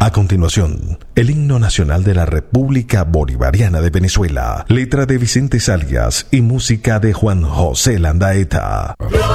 A continuación, el himno nacional de la República Bolivariana de Venezuela, letra de Vicente Salias y música de Juan José Landaeta.